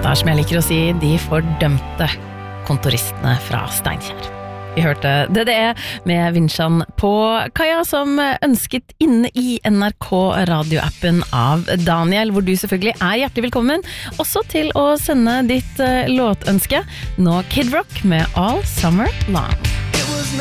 det som jeg liker å si, de fordømte kontoristene fra Steinkjer. Vi hørte DDE med Vinsjan på kaia som ønsket inne i NRK radioappen av Daniel, hvor du selvfølgelig hjertelig velkommen, også til å sende ditt låtønske. Nå Kid Rock med All Summer Long.